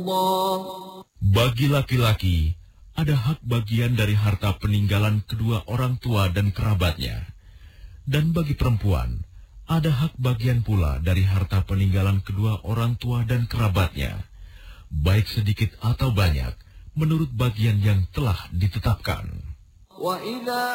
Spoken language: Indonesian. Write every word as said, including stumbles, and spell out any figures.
Bagi laki-laki, ada hak bagian dari harta peninggalan kedua orang tua dan kerabatnya. Dan bagi perempuan, ada hak bagian pula dari harta peninggalan kedua orang tua dan kerabatnya, baik sedikit atau banyak, menurut bagian yang telah ditetapkan.